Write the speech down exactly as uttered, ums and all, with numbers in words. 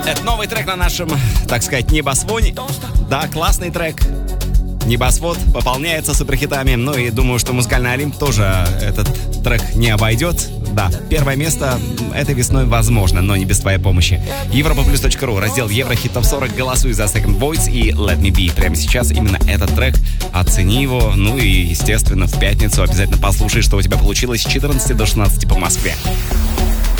Это новый трек на нашем, так сказать, небосводе. Да, классный трек. Небосвод пополняется суперхитами. Ну и думаю, что музыкальный Олимп тоже этот трек не обойдет. Да, первое место этой весной возможно, но не без твоей помощи. Европаплюс точка ру, раздел Еврохит топ сорок. Голосуй за Second Voice и Let Me Be. Прямо сейчас именно этот трек. Оцени его. Ну и, естественно, в пятницу обязательно послушай, что у тебя получилось с четырнадцати до шестнадцати по Москве.